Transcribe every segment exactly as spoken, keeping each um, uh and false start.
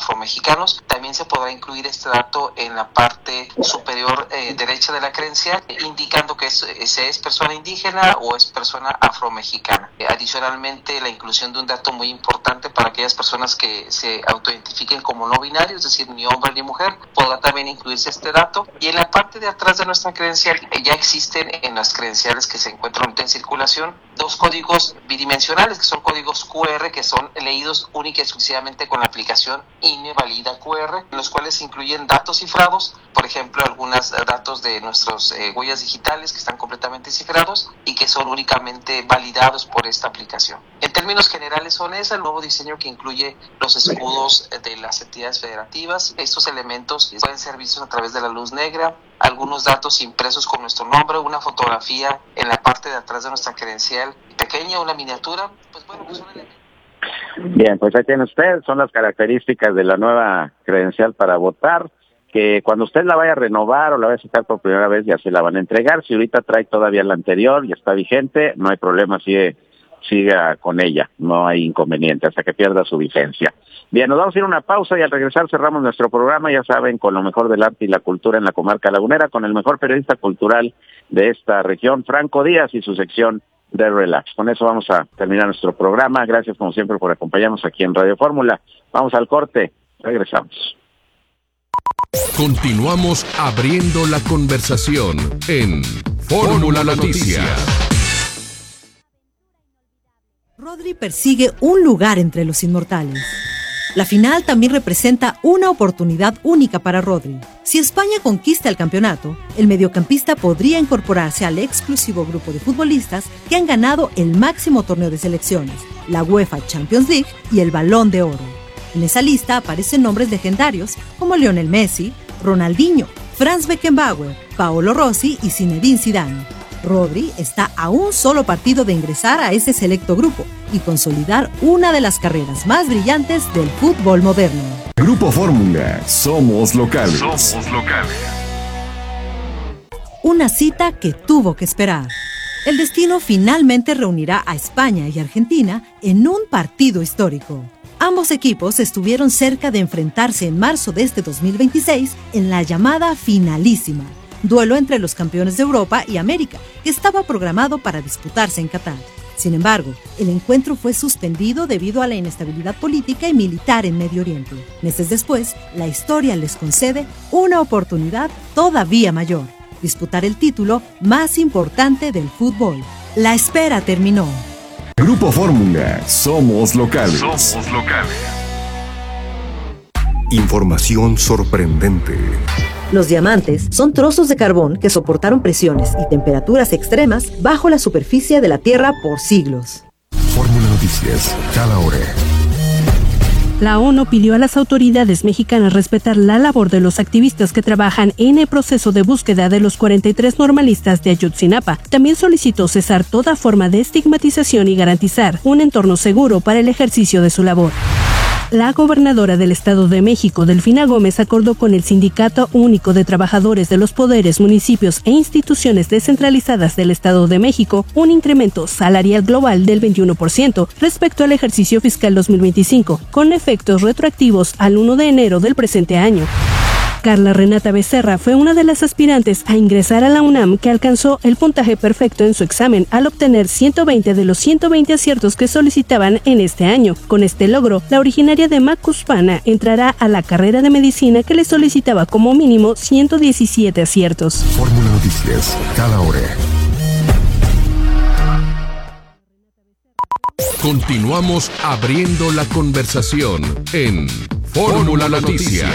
afromexicanos. También se podrá incluir este dato en la parte superior eh, derecha de la credencial, indicando que es, se es persona indígena o es persona afromexicana. Eh, adicionalmente, la inclusión de un dato muy importante para aquellas personas que se autoidentifiquen como no binarios, es decir, ni hombre ni mujer, podrá también incluirse este dato. Y en la parte de atrás de nuestra credencial eh, ya existen en las credenciales que se encuentran en circulación dos códigos bidimensionales, que son códigos Q R, que son leídos única y exclusivamente con la aplicación I N E Valida Q R, en los cuales se incluyen datos cifrados, por ejemplo, algunos datos de nuestras eh, huellas digitales que están completamente cifrados y que son únicamente validados por esta aplicación. En términos generales son ese el nuevo diseño que incluye los escudos de las entidades federativas. Estos elementos pueden ser vistos a través de la luz negra, algunos datos impresos con nuestro nombre, una fotografía en la parte de atrás de nuestra credencial pequeña, una miniatura, pues bueno, pues son elementos. Bien, pues ahí tiene usted, son las características de la nueva credencial para votar, que cuando usted la vaya a renovar o la vaya a sacar por primera vez ya se la van a entregar. Si ahorita trae todavía la anterior y está vigente, no hay problema, sigue, siga con ella, no hay inconveniente hasta que pierda su vigencia. Bien, nos vamos a ir a una pausa y al regresar cerramos nuestro programa, ya saben, con lo mejor del arte y la cultura en la comarca lagunera, con el mejor periodista cultural de esta región, Franco Díaz, y su sección de Relax. Con eso vamos a terminar nuestro programa. Gracias como siempre por acompañarnos aquí en Radio Fórmula. Vamos al corte, regresamos. Continuamos abriendo la conversación en Fórmula Noticias. Rodri persigue un lugar entre los inmortales. La final también representa una oportunidad única para Rodri. Si España conquista el campeonato, el mediocampista podría incorporarse al exclusivo grupo de futbolistas que han ganado el máximo torneo de selecciones, la UEFA Champions League y el Balón de Oro. En esa lista aparecen nombres legendarios como Lionel Messi, Ronaldinho, Franz Beckenbauer, Paolo Rossi y Zinedine Zidane. Rodri está a un solo partido de ingresar a ese selecto grupo y consolidar una de las carreras más brillantes del fútbol moderno. Grupo Fórmula, somos locales. Somos locales. Una cita que tuvo que esperar. El destino finalmente reunirá a España y Argentina en un partido histórico. Ambos equipos estuvieron cerca de enfrentarse en marzo de este dos mil veintiséis en la llamada finalísima, duelo entre los campeones de Europa y América, que estaba programado para disputarse en Qatar. Sin embargo, el encuentro fue suspendido debido a la inestabilidad política y militar en Medio Oriente. Meses después, la historia les concede una oportunidad todavía mayor: disputar el título más importante del fútbol. La espera terminó. Grupo Fórmula, somos locales. Somos locales. Información sorprendente. Los diamantes son trozos de carbón que soportaron presiones y temperaturas extremas bajo la superficie de la Tierra por siglos. Fórmula Noticias, cada hora. La ONU pidió a las autoridades mexicanas respetar la labor de los activistas que trabajan en el proceso de búsqueda de los cuarenta y tres normalistas de Ayotzinapa. También solicitó cesar toda forma de estigmatización y garantizar un entorno seguro para el ejercicio de su labor. La gobernadora del Estado de México, Delfina Gómez, acordó con el Sindicato Único de Trabajadores de los Poderes, Municipios e Instituciones Descentralizadas del Estado de México un incremento salarial global del veintiuno por ciento respecto al ejercicio fiscal dos mil veinticinco, con efectos retroactivos al primero de enero del presente año. Carla Renata Becerra fue una de las aspirantes a ingresar a la UNAM que alcanzó el puntaje perfecto en su examen al obtener ciento veinte de los ciento veinte aciertos que solicitaban en este año. Con este logro, la originaria de Macuspana entrará a la carrera de medicina que le solicitaba como mínimo ciento diecisiete aciertos. Fórmula Noticias, cada hora. Continuamos abriendo la conversación en Fórmula Noticias.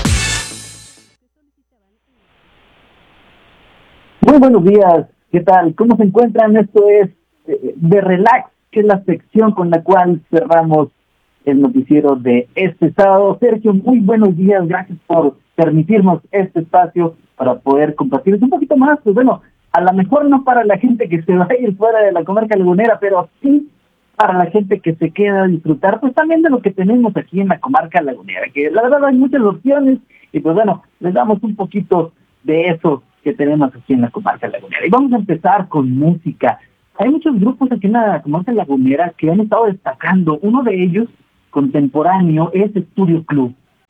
Muy buenos días, ¿qué tal? ¿Cómo se encuentran? Esto es eh, de Relax, que es la sección con la cual cerramos el noticiero de este sábado. Sergio, muy buenos días, gracias por permitirnos este espacio para poder compartir un poquito más. Pues bueno, a lo mejor no para la gente que se va a ir fuera de la comarca lagunera, pero sí para la gente que se queda a disfrutar, pues también de lo que tenemos aquí en la comarca lagunera, que la verdad hay muchas opciones, y pues bueno, les damos un poquito de eso que tenemos aquí en la comarca lagunera. Y vamos a empezar con música. Hay muchos grupos aquí en la comarca lagunera que han estado destacando. Uno de ellos, contemporáneo, es Estudio Club.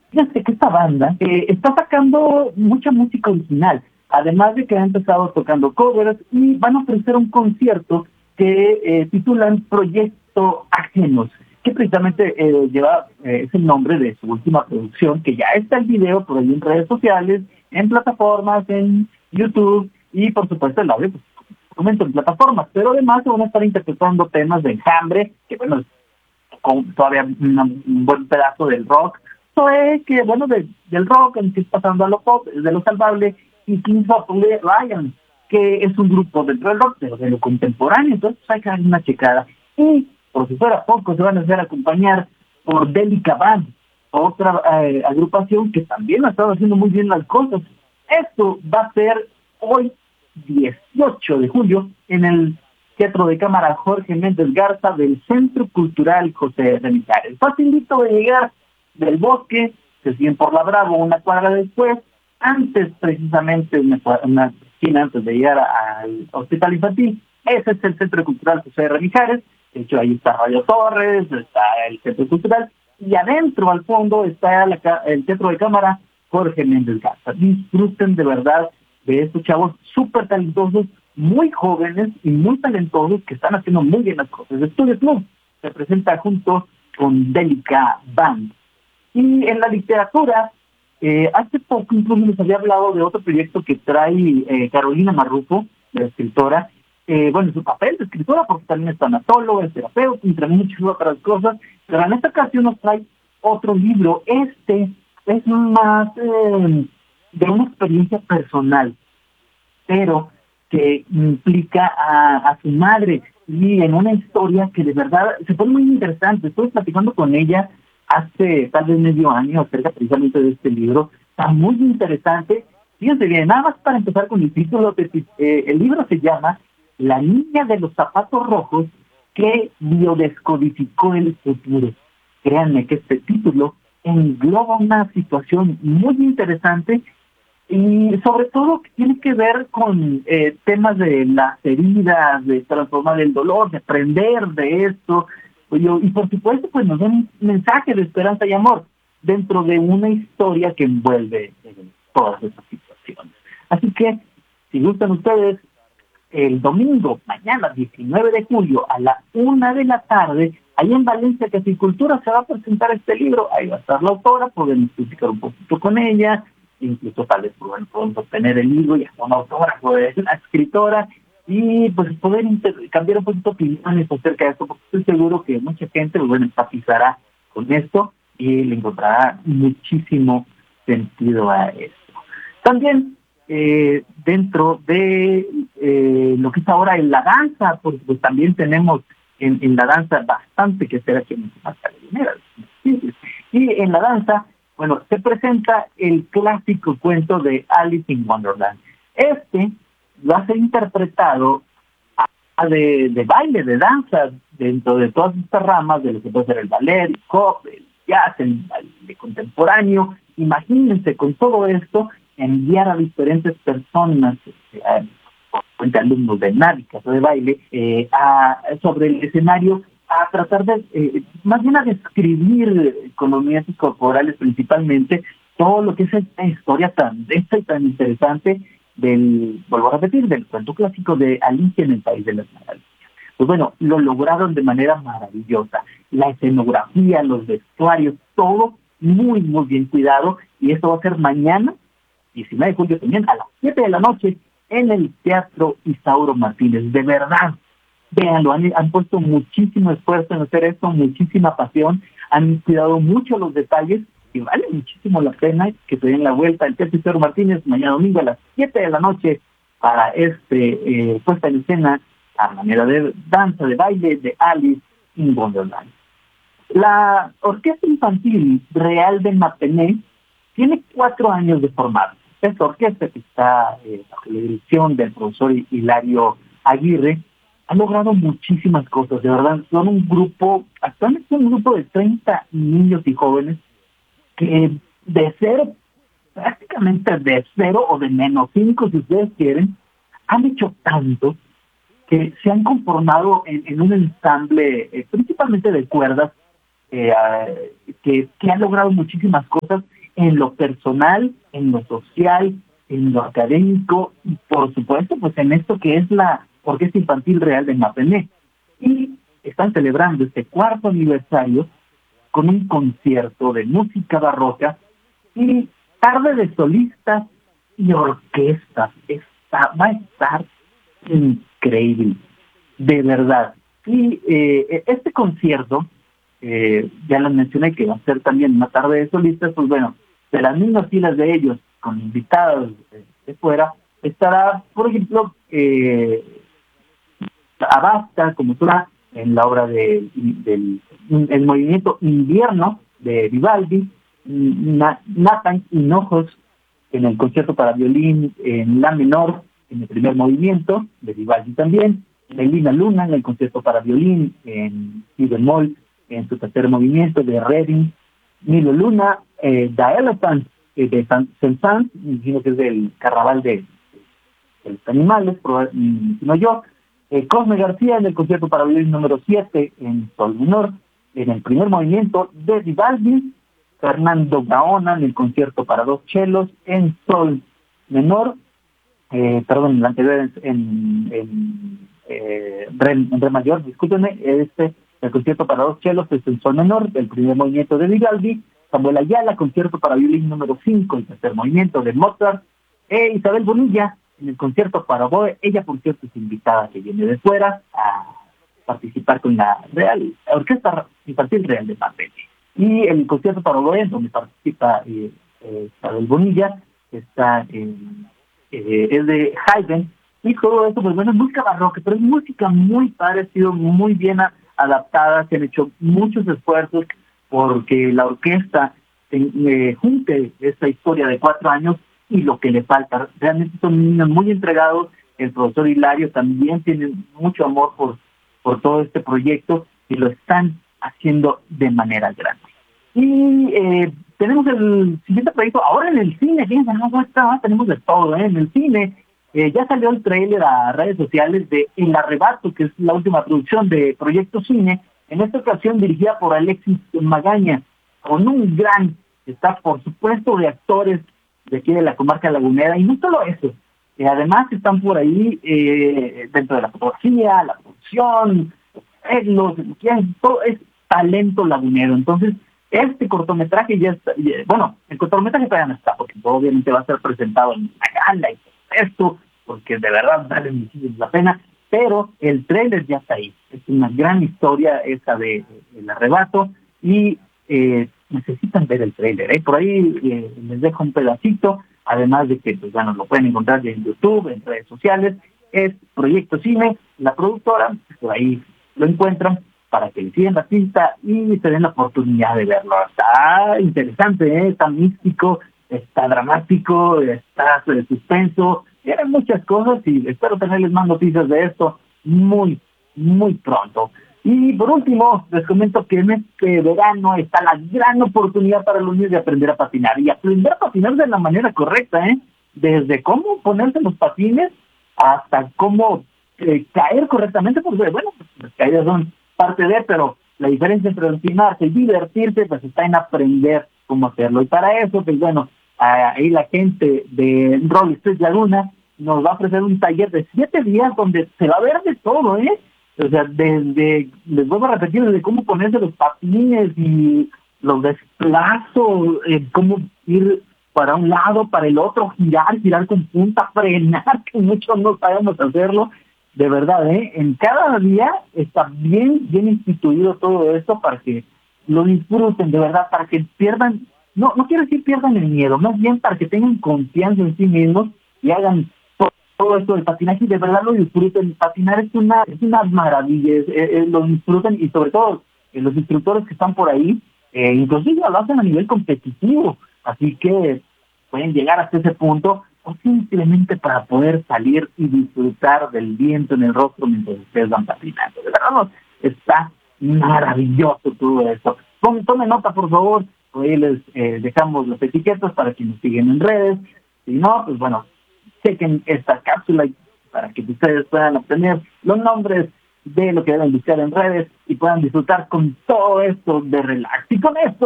Fíjense que esta banda eh, está sacando mucha música original, además de que ha empezado tocando covers y van a ofrecer un concierto que eh, titulan Proyecto Ajenos, que precisamente eh, lleva, eh, es el nombre de su última producción, que ya está el video por ahí en redes sociales, en plataformas, en YouTube y por supuesto el audio, pues, comento en plataformas, pero además se van a estar interpretando temas de Enjambre, que bueno, con todavía una, un buen pedazo del rock, Zoé, que bueno, de, del rock, en que es pasando a lo pop, de lo salvable, y Kings of Lion, que es un grupo dentro del rock, pero de lo contemporáneo, entonces hay que darle una checada. Y por si fuera poco, se van a hacer acompañar por Delica Band, otra eh, agrupación que también ha estado haciendo muy bien las cosas. Esto va a ser hoy, dieciocho de julio, en el Teatro de Cámara Jorge Méndez Garza del Centro Cultural José de Mijares. Facilito de llegar del Bosque, se siguen por la Bravo una cuadra después, antes precisamente, una, una esquina antes de llegar al Hospital Infantil. Ese es el Centro Cultural José de Mijares. De hecho, ahí está Radio Torres, está el Centro Cultural, y adentro, al fondo, está la, el Teatro de Cámara Jorge Méndez Garza. Disfruten de verdad de estos chavos súper talentosos, muy jóvenes y muy talentosos, que están haciendo muy bien las cosas. Estudio Club se presenta junto con Delica Band. Y en la literatura, eh, hace poco incluso les había hablado de otro proyecto que trae eh, Carolina Marrufo, la escritora, eh, bueno, su papel de escritora, porque también es tanatóloga, es terapeuta, entre muchas otras cosas, pero en esta ocasión nos trae otro libro. Este es más eh, de una experiencia personal, pero que implica a, a su madre, y en una historia que de verdad se pone muy interesante. Estoy platicando con ella hace tal vez medio año acerca precisamente de este libro. Está muy interesante. Fíjense bien, nada más para empezar con el título, eh, el libro se llama La niña de los zapatos rojos que biodescodificó el futuro. Créanme que este título engloba una situación muy interesante y sobre todo que tiene que ver con eh, temas de las heridas, de transformar el dolor, de aprender de esto, y por supuesto pues nos da un mensaje de esperanza y amor dentro de una historia que envuelve eh, todas esas situaciones. Así que, si gustan ustedes, el domingo, mañana diecinueve de julio, a la una de la tarde, ahí en Valencia Casicultura se va a presentar este libro. Ahí va a estar la autora, podemos platicar un poquito con ella, incluso tal vez puedan pronto tener el libro y hasta una autógrafa de una escritora, y pues poder inter- cambiar un poquito opiniones acerca de esto, porque estoy seguro que mucha gente pues, bueno, empatizará con esto y le encontrará muchísimo sentido a esto. También eh, dentro de eh, lo que es ahora en la danza, pues, pues también tenemos en, en la danza bastante que hacer aquí en la Carabinera. Y en la danza, bueno, se presenta el clásico cuento de Alice in Wonderland. Este va a ser interpretado a, de, de baile, de danza, dentro de todas estas ramas, de lo que puede ser el ballet, el pop, el jazz, el baile contemporáneo. Imagínense con todo esto, enviar a diferentes personas, eh, a, alumnos de náutica o de baile, eh, a, sobre el escenario, a tratar de, eh, más bien a describir con movimientos corporales principalmente, todo lo que es esta historia tan densa y tan interesante del, vuelvo a repetir, del cuento clásico de Alicia en el País de las Maravillas. Pues bueno, lo lograron de manera maravillosa. La escenografía, los vestuarios, todo muy, muy bien cuidado, y esto va a ser mañana, diecinueve de julio también, a las siete de la noche, en el Teatro Isauro Martínez. De verdad, véanlo, han, han puesto muchísimo esfuerzo en hacer esto, muchísima pasión, han cuidado mucho los detalles, y vale muchísimo la pena que se den la vuelta al Teatro Isauro Martínez mañana domingo a las siete de la noche para este eh, puesta en escena a manera de danza, de baile de Alice in Wonderland. La Orquesta Infantil Real de Matené tiene cuatro años de formada. Esta orquesta, que está eh, bajo la dirección del profesor Hilario Aguirre, ha logrado muchísimas cosas, de verdad. Son un grupo, actualmente son un grupo de treinta niños y jóvenes que de cero, prácticamente de cero o de menos cinco, si ustedes quieren, han hecho tanto que se han conformado en, en un ensamble, eh, principalmente de cuerdas, eh, que, que han logrado muchísimas cosas en lo personal, en lo social, en lo académico y por supuesto pues en esto que es la Orquesta Infantil Real de Mapimec. Y están celebrando este cuarto aniversario con un concierto de música barroca y tarde de solistas y orquestas. Está, va a estar increíble, de verdad. Y eh, este concierto, eh, ya les mencioné que va a ser también una tarde de solistas, pues bueno, de las mismas filas de ellos, con invitados de, de fuera, estará, por ejemplo, eh, Abasta, como suena en la obra de, del el movimiento Invierno de Vivaldi, Na, Nathan Hinojos en el concierto para violín en la menor, en el primer movimiento de Vivaldi también, Melina Luna en el concierto para violín en si bemol en su tercer movimiento de Reading, Milo Luna, eh, The Elephant eh, de Saint-Saëns, imagino que es del Carnaval de, de los Animales, no yo, eh, Cosme García en el concierto para violín número siete en sol menor, en el primer movimiento de Vivaldi, Fernando Gaona en el concierto para dos chelos en sol menor, eh, perdón, el anterior en, en, en, eh, re, en re mayor, discúlpenme, este, el concierto para dos chelos es en sol menor, el primer movimiento de Vivaldi, Samuel Ayala, concierto para violín número cinco, el tercer movimiento de Mozart, e Isabel Bonilla en el concierto para oboe, ella por cierto es invitada que viene de fuera a participar con la Real Orquesta Infantil Real de Mapimec. Y el concierto para oboe, donde participa eh, eh, Isabel Bonilla, está eh, eh, es de Haydn, y todo esto, pues bueno, es música barroca, pero es música muy padre, ha sido muy bien a, adaptada, se han hecho muchos esfuerzos porque la orquesta eh, junte esta historia de cuatro años y lo que le falta. Realmente son niños muy entregados, el profesor Hilario también tiene mucho amor por, por todo este proyecto y lo están haciendo de manera grande. Y eh, tenemos el siguiente proyecto, ahora en el cine, fíjense, no, está, tenemos de todo, ¿eh? En el cine eh, ya salió el tráiler a redes sociales de El Arrebato, que es la última producción de Proyecto Cine, en esta ocasión dirigida por Alexis Magaña, con un gran staff, por supuesto, de actores de aquí de la comarca lagunera, y no solo eso, eh, además están por ahí eh, dentro de la fotografía, la producción, los, todo es talento lagunero. Entonces, este cortometraje ya está, ya, bueno, el cortometraje todavía no está, porque obviamente va a ser presentado en la gala y todo esto, porque de verdad vale muchísimo la pena, pero el tráiler ya está ahí. Es una gran historia esa de, de El Arrebato, y eh, necesitan ver el tráiler, ¿eh? Por ahí eh, les dejo un pedacito, además de que pues bueno, lo pueden encontrar en YouTube, en redes sociales, es Proyecto Cine, la productora, por ahí lo encuentran para que le sigan la pista y se den la oportunidad de verlo. Está interesante, ¿eh? Está místico, está dramático, está de suspenso, tiene muchas cosas y espero tenerles más noticias de esto muy, muy pronto. Y por último, les comento que en este verano está la gran oportunidad para los niños de aprender a patinar, y aprender a patinar de la manera correcta, ¿eh? Desde cómo ponerse los patines hasta cómo eh, caer correctamente, porque bueno, pues, las caídas son parte de, pero la diferencia entre enseñarse y divertirse pues está en aprender cómo hacerlo. Y para eso, pues bueno, ahí la gente de Roll Street Laguna nos va a ofrecer un taller de siete días donde se va a ver de todo, ¿eh? O sea, desde, les vuelvo a repetir, desde cómo ponerse los patines y los desplazos, eh, cómo ir para un lado, para el otro, girar, girar con punta, frenar, que muchos no sabemos hacerlo. De verdad, ¿eh? En cada día está bien, bien instituido todo esto para que lo disfruten, de verdad, para que pierdan, no, no quiero decir pierdan el miedo, más bien para que tengan confianza en sí mismos y hagan todo, todo esto del patinaje y de verdad lo disfruten. Patinar es una, es una maravilla, es, es, lo disfruten, y sobre todo eh, los instructores que están por ahí, eh, inclusive lo hacen a nivel competitivo, así que pueden llegar hasta ese punto, o simplemente para poder salir y disfrutar del viento en el rostro mientras ustedes van patinando. De verdad, no, está maravilloso todo esto. Tomen nota, por favor, ahí les eh, dejamos las etiquetas para que nos siguen en redes. Si no, pues bueno, chequen esta cápsula para que ustedes puedan obtener los nombres de lo que deben buscar en redes y puedan disfrutar con todo esto de relax. Y con esto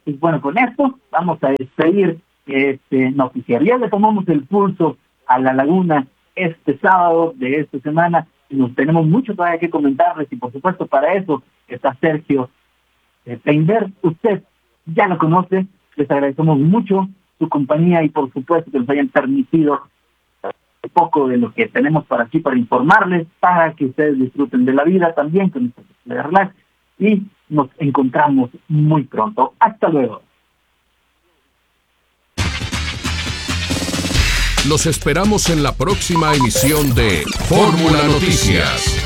Y bueno, con esto vamos a despedir este noticiero. Ya le tomamos el pulso a la Laguna este sábado de esta semana. Nos tenemos mucho todavía que comentarles y por supuesto para eso está Sergio eh, Peinder. Usted ya lo conoce, les agradecemos mucho su compañía y por supuesto que nos hayan permitido un poco de lo que tenemos para aquí, para informarles, para que ustedes disfruten de la vida también con de relax, y nos encontramos muy pronto. Hasta luego. Los esperamos en la próxima emisión de Fórmula Noticias.